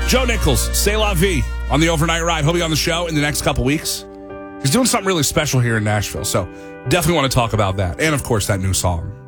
Joe Nichols, C'est La Vie on the Overnight Ride. He'll be on the show in the next couple weeks. He's doing something really special here in Nashville, so definitely want to talk about that. And, of course, that new song.